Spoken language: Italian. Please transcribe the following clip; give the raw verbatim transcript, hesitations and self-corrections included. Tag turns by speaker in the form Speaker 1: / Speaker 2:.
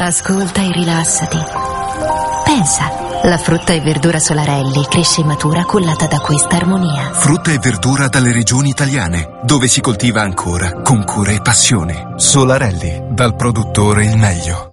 Speaker 1: Ascolta e rilassati. Pensa, la frutta e verdura Solarelli cresce e matura cullata da questa armonia.
Speaker 2: Frutta e verdura dalle regioni italiane, dove si coltiva ancora con cura e passione. Solarelli, dal produttore il meglio.